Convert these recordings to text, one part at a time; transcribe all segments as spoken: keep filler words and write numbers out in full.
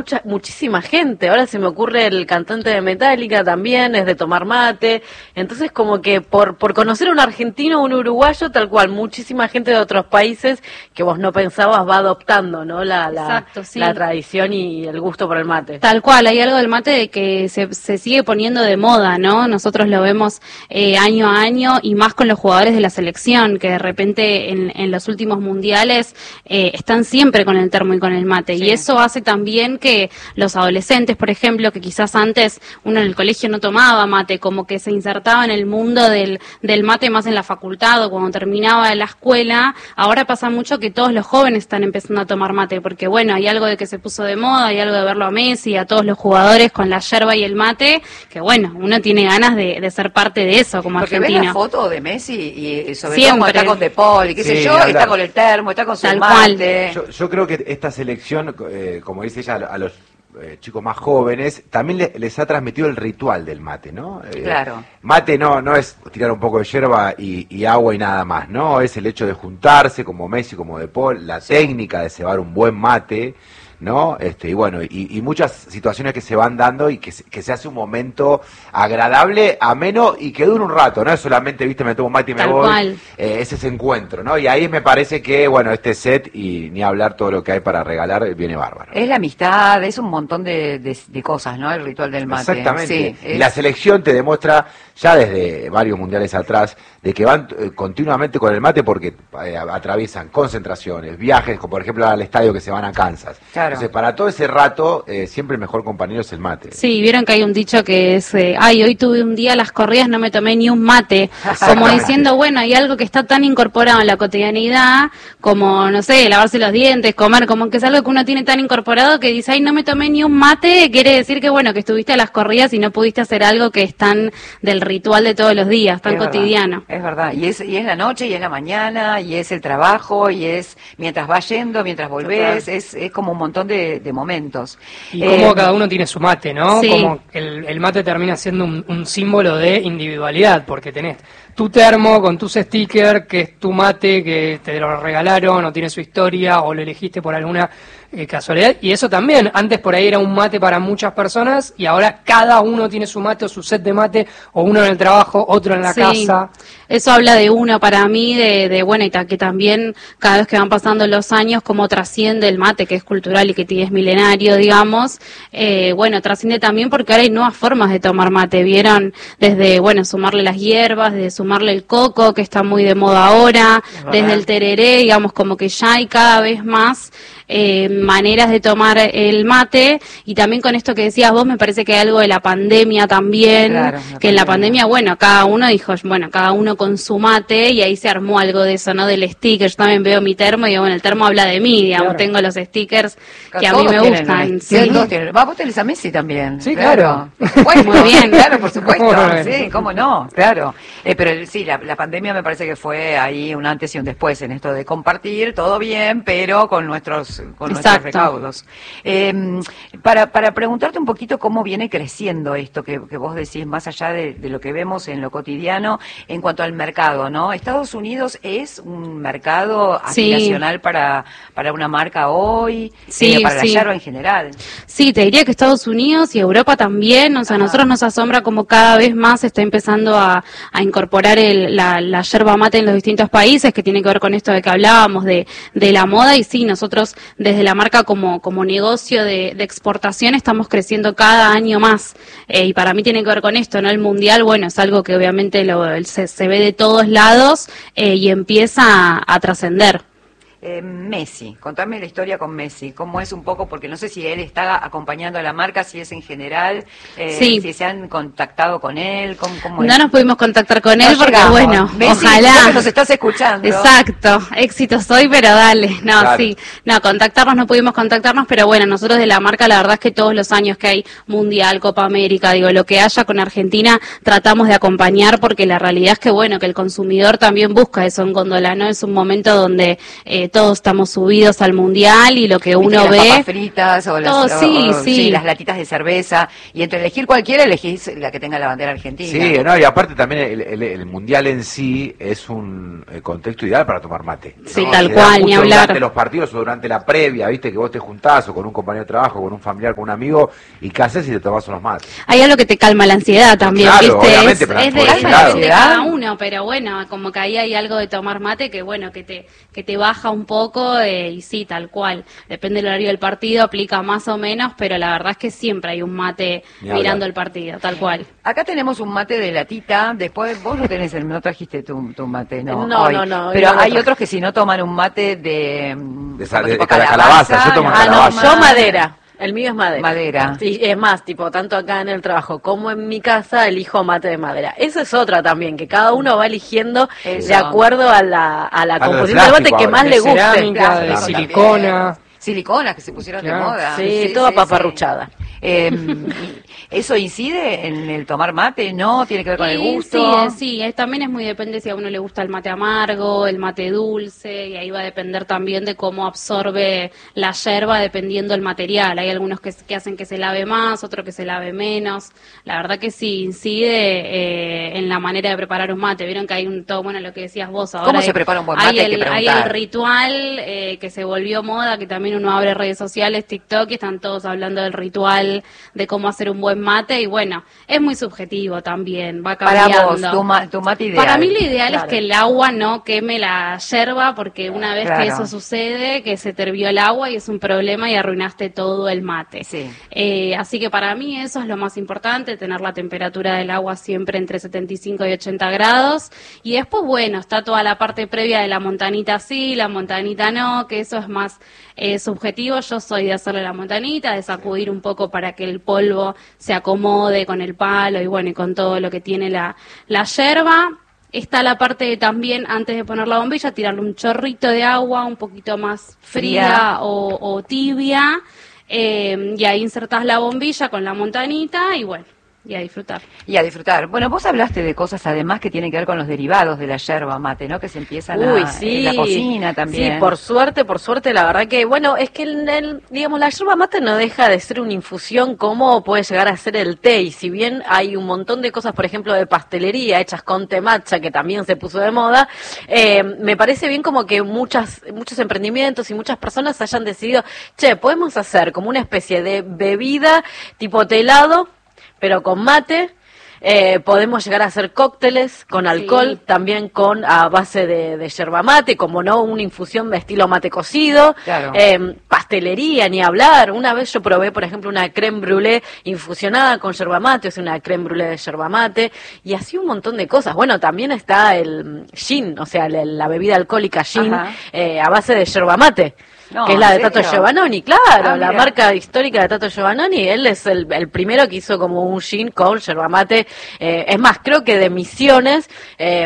mucha, muchísima gente. Ahora se me ocurre el cantante de Metallica también, es de tomar mate. Entonces como que por, por conocer un argentino, un uruguayo, tal cual, muchísima gente de otros países que vos no pensabas va adoptando, ¿no? La, la, Exacto, sí. la tradición y el gusto por el mate. Tal cual, hay algo del mate de que se, se sigue poniendo de moda, ¿no? Nosotros lo vemos eh, año a año y más con los jugadores de la selección, que de repente en, en los últimos mundiales eh, están siempre con el termo y con el mate. Sí. Y eso hace también que los adolescentes, por ejemplo, que quizás antes uno en el colegio no tomaba mate, como que se insertaba en el mundo del, del mate más en la facultad o cuando terminaba la escuela, ahora pasa mucho que todos los jóvenes están empezando a tomar mate, porque bueno, hay algo de que se puso de moda, hay algo de verlo a Messi, a todos los jugadores con la yerba y el mate, que bueno, uno tiene ganas de, de ser parte de eso como porque argentino. Porque ves la foto de Messi y sobre Siempre. todo cuando está con De Paul y qué sé sí, yo, hablar. está con el termo, está con su Tal mate. Yo, yo creo que esta selección, eh, como dice ella, a los eh, chicos más jóvenes, también le, les ha transmitido el ritual del mate, ¿no? Eh, claro. Mate no no es tirar un poco de yerba y, y agua y nada más, ¿no? Es el hecho de juntarse como Messi, como De Paul, la sí. técnica de cebar un buen mate, ¿no? Este, y bueno, y, y muchas situaciones que se van dando y que se, que se hace un momento agradable, ameno y que dure un rato, no es solamente, viste, me tomo un mate y me Tal voy, cual. Eh, es ese encuentro, ¿no? Y ahí me parece que, bueno, este set y ni hablar todo lo que hay para regalar viene bárbaro. Es la amistad, es un montón de, de, de cosas, ¿no? El ritual del mate. Exactamente. Sí, y es... la selección te demuestra, ya desde varios mundiales atrás, de que van eh, continuamente con el mate porque eh, atraviesan concentraciones, viajes, como por ejemplo al estadio que se van a Kansas. Claro. Entonces, para todo ese rato, eh, siempre el mejor compañero es el mate. Sí, vieron que hay un dicho que es, eh, ay, hoy tuve un día las corridas, no me tomé ni un mate, como diciendo, bueno, hay algo que está tan incorporado en la cotidianidad, como, no sé, lavarse los dientes, comer, como que es algo que uno tiene tan incorporado que dice, ay, no me tomé ni un mate, quiere decir que, bueno, que estuviste a las corridas y no pudiste hacer algo que es tan del ritual de todos los días, tan es cotidiano. Verdad, es verdad, y es, y es la noche, y es la mañana, y es el trabajo, y es mientras vas yendo, mientras volvés, es, es como un montón de, de momentos. Y eh, como cada uno tiene su mate, ¿no? Sí. Como el, el mate termina siendo un, un símbolo de individualidad, porque tenés tu termo con tus stickers, que es tu mate, que te lo regalaron, o tiene su historia, o lo elegiste por alguna eh, casualidad, y eso también, antes por ahí era un mate para muchas personas, y ahora cada uno tiene su mate o su set de mate, o uno en el trabajo, otro en la Sí. casa. Eso habla de uno para mí, de, de bueno, y ta, que también cada vez que van pasando los años, cómo trasciende el mate, que es cultural y que es milenario, digamos, eh, bueno, trasciende también porque ahora hay nuevas formas de tomar mate, vieron, desde, bueno, sumarle las hierbas, desde sumarle el coco, que está muy de moda ahora, desde el tereré, digamos, como que ya hay cada vez más eh, maneras de tomar el mate, y también con esto que decías vos, me parece que hay algo de la pandemia también, claro, que pandemia. en la pandemia, bueno, cada uno dijo, bueno, cada uno con su mate, y ahí se armó algo de eso, ¿no? Del sticker. Yo también veo mi termo y digo, bueno, el termo habla de mí, digamos, Claro. tengo los stickers que a todos mí me tienen gustan. un- Sí. todos tienen. Va, vos tenés a Messi también. Sí, claro. Bueno, Muy bien. claro, por supuesto. Bueno. Sí, cómo no, claro. Eh, pero sí, la, la pandemia me parece que fue ahí un antes y un después en esto de compartir, todo bien, pero con nuestros, con nuestros Exacto. recaudos. Eh, para, para preguntarte un poquito cómo viene creciendo esto que, que vos decís, más allá de, de lo que vemos en lo cotidiano, en cuanto al mercado, ¿no? Estados Unidos es un mercado Sí. aspiracional para, para una marca hoy, Sí, eh, para sí. la yerba en general. Sí, te diría que Estados Unidos y Europa también, o sea, a Ajá. nosotros nos asombra como cada vez más se está empezando a, a incorporar el, la, la yerba mate en los distintos países, que tiene que ver con esto de que hablábamos de, de la moda, y sí, nosotros desde la marca como, como negocio de, de exportación estamos creciendo cada año más, eh, y para mí tiene que ver con esto, ¿no? El mundial, bueno, es algo que obviamente lo, se, se ve de todos lados eh, y empieza a, a trascender. Eh, Messi, contame la historia con Messi, cómo es un poco, porque no sé si él está acompañando a la marca, si es en general, eh, Sí. si se han contactado con él, cómo, cómo No es. nos pudimos contactar con No él porque, llegamos. bueno, Messi, ojalá. vos que nos estás escuchando. Exacto, éxito soy, pero dale. No, Claro. sí, no, contactarnos no pudimos contactarnos, pero bueno, nosotros de la marca, la verdad es que todos los años que hay Mundial, Copa América, digo, lo que haya con Argentina, tratamos de acompañar, porque la realidad es que, bueno, que el consumidor también busca eso en góndola, ¿no? Es un momento donde eh, todos estamos subidos al mundial y lo que uno las ve... papas fritas o las, todo, o- sí, o- sí. las latitas de cerveza, y entre elegir cualquiera elegís la que tenga la bandera argentina. Sí, no, y aparte también el, el- el mundial en sí es un eh, contexto ideal para tomar mate. Sí, ¿no? tal Se da cual, ni mucho hablar. Durante los partidos o durante la previa, viste que vos te juntás o con un compañero de trabajo, con un familiar, con un amigo, y qué haces y te tomás unos mates. Hay algo que te calma la ansiedad también, Claro, ¿viste? obviamente, es, pero es de, por es ese de- lado. de cada uno, pero bueno, como que ahí hay algo de tomar mate que bueno, que te que te baja un poco eh, y sí, tal cual. Depende del horario del partido, aplica más o menos, pero la verdad es que siempre hay un mate Ni hablar. mirando el partido, tal cual. Acá tenemos un mate de latita, después vos no tenés, el, no trajiste tu, tu mate, ¿no? No, hoy. no, no, hoy Pero no lo hay traje. otros que si no toman un mate de... De sa- como de- tipo de calabaza, yo tomo no Ah, no, calabaza. yo madera. El mío es madera. Madera. Sí, es más, tipo, tanto acá en el trabajo como en mi casa, elijo mate de madera. Esa es otra también, que cada uno va eligiendo Eso. de acuerdo a la, a la Ah, lo de composición del mate plástico que ahora. más De le guste. cerámica, de Plástico silicona. también. Siliconas que se pusieron Claro. de moda. Sí, toda paparruchada. Eh, ¿Eso incide en el tomar mate? ¿No? ¿Tiene que ver con el Sí, gusto? Sí, sí, es- también es muy depende si a uno le gusta el mate amargo, el mate dulce, y ahí va a depender también de cómo absorbe la yerba dependiendo del material. Hay algunos que, que hacen que se lave más, otros que se lave menos. La verdad que sí incide eh, en la manera de preparar un mate. Vieron que hay un todo, bueno, lo que decías vos ahora. ¿Cómo hay- se prepara un buen hay mate? Hay que el, hay preguntar. el ritual eh, que se volvió moda, que también uno abre redes sociales, TikTok, y están todos hablando del ritual, de cómo hacer un buen mate, y bueno, es muy subjetivo también, va Para cambiando. vos, tu, ma- tu mate ideal. Para mí lo ideal Claro. es que el agua no queme la yerba, porque una vez Claro. que eso sucede, que se te hirvió el agua y es un problema y arruinaste todo el mate. Sí. Eh, así que para mí eso es lo más importante, tener la temperatura del agua siempre entre setenta y cinco y ochenta grados. Y después, bueno, está toda la parte previa de la montanita sí, la montanita no, que eso es más eh, subjetivo. Yo soy de hacerle la montanita, de sacudir un poco para que el polvo se acomode con el palo y bueno, y con todo lo que tiene la, la yerba. Está la parte de también, antes de poner la bombilla, tirarle un chorrito de agua un poquito más fría, Fría. o, o tibia, eh, y ahí insertás la bombilla con la montanita y bueno, y a disfrutar. Y a disfrutar. Bueno, vos hablaste de cosas además que tienen que ver con los derivados de la yerba mate, ¿no? Que se empiezan a, Uy, sí. en la cocina también. Sí, por suerte, por suerte, la verdad que, bueno, es que el, el- digamos, la yerba mate no deja de ser una infusión como puede llegar a ser el té, y si bien hay un montón de cosas, por ejemplo, de pastelería hechas con té matcha, que también se puso de moda, eh, me parece bien como que muchas, muchos emprendimientos y muchas personas hayan decidido, che, podemos hacer como una especie de bebida tipo té helado, pero con mate. Eh, podemos llegar a hacer cócteles con alcohol, Sí. también con a base de, de yerba mate, como no, una infusión de estilo mate cocido. Claro. Eh, pastelería, ni hablar. Una vez yo probé, por ejemplo, una crème brûlée infusionada con yerba mate, o sea, una crème brûlée de yerba mate, y así un montón de cosas. Bueno, también está el gin, o sea, la, la bebida alcohólica gin, Ajá. eh, a base de yerba mate. No, que es la ¿en de Tato serio? Giovannoni, claro, Ah, la mira. marca histórica de Tato Giovannoni. Él es el, el primero que hizo como un gin con yerba mate. Eh, es más, creo que de Misiones, eh,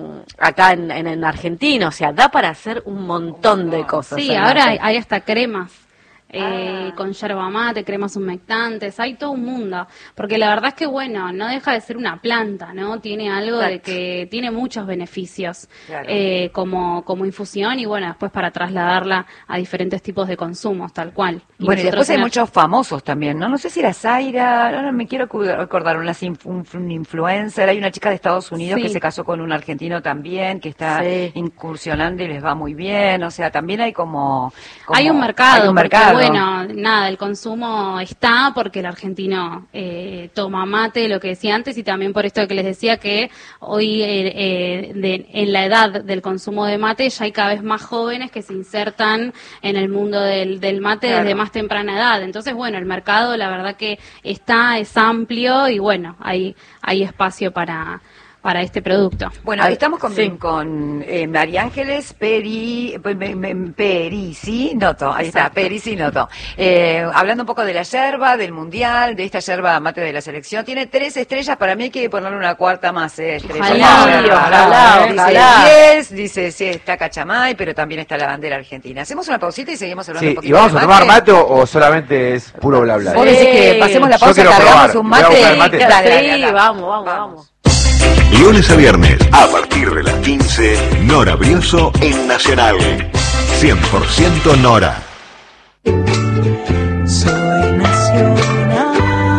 acá en, en, en Argentina, o sea, da para hacer un montón de cosas. Sí, el ahora mate. hay, hay hasta cremas. eh, Ah. con yerba mate, cremas humectantes, hay todo un mundo, porque la verdad es que bueno, no deja de ser una planta, ¿no? Tiene algo de Exacto. que tiene muchos beneficios Claro. eh, como, como infusión y bueno, después para trasladarla a diferentes tipos de consumos, tal cual. Bueno, y nosotros después hay en la- muchos famosos también, ¿no? No sé si era Zaira, no, no me quiero cu- acordar, una inf- un, un influencer, hay una chica de Estados Unidos Sí. que se casó con un argentino también, que está Sí. incursionando y les va muy bien, o sea, también hay como... como- Hay un mercado, hay un porque, mercado. bueno, nada, el consumo está porque el argentino eh, toma mate, lo que decía antes, y también por esto que les decía que hoy eh, eh, de- en la edad del consumo de mate ya hay cada vez más jóvenes que se insertan en el mundo del, del mate Claro. desde más temprana edad. Entonces, bueno, el mercado la verdad que está, es amplio y bueno, hay, hay espacio para, para este producto. Bueno, Ay, estamos con, sí. con eh, María Ángeles Peri, pe- me- me- Perisi Noto, ahí está, Exacto. Perisi Noto. Eh, hablando un poco de la yerba, del mundial, de esta yerba mate de la selección. Tiene tres estrellas, para mí hay que ponerle una cuarta más, eh, estrella. Ojalá, La yerba. ojalá, Dice ojalá. diez, dice sí, está Cachamay, pero también está la bandera argentina. Hacemos una pausita y seguimos hablando Sí, un poquito ¿y vamos de a tomar mate o, o solamente es puro bla bla? Vos decís que pasemos la Yo pausa, quiero cargamos probar. un Voy a mate. buscar el mate. Dale, dale, Sí, dale. vamos, vamos, vamos. Lunes a viernes, a partir de las quince, Nora Brioso en Nacional. cien por ciento Nora. Soy nacional.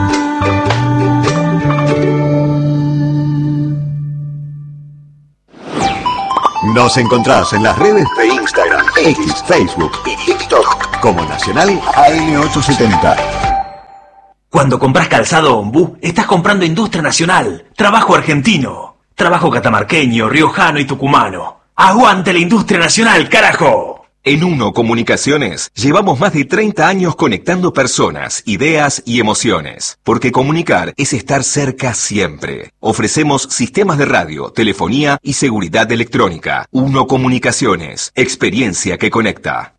Nos encontrás en las redes de Instagram, X, Facebook y TikTok como Nacional A M ochocientos setenta. Cuando compras calzado Ombú, estás comprando industria nacional, trabajo argentino, trabajo catamarqueño, riojano y tucumano. ¡Aguante la industria nacional, carajo! En Uno Comunicaciones llevamos más de treinta años conectando personas, ideas y emociones, porque comunicar es estar cerca siempre. Ofrecemos sistemas de radio, telefonía y seguridad electrónica. Uno Comunicaciones, experiencia que conecta.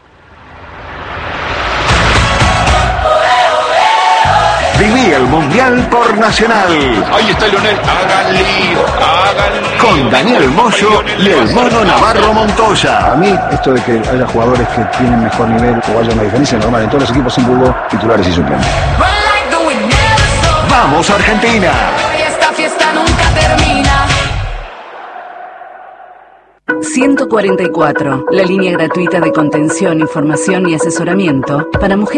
Viví el Mundial por Nacional. Ahí está Lionel, hagan lío, hagan lío. Con Daniel Moyo y el Mono Navarro Montoya. A mí, esto de que haya jugadores que tienen mejor nivel o haya una diferencia normal en todos los equipos sin fútbol, titulares y suplentes. ¡Vamos, Argentina! Esta fiesta nunca termina. ciento cuarenta y cuatro, la línea gratuita de contención, información y asesoramiento para mujeres.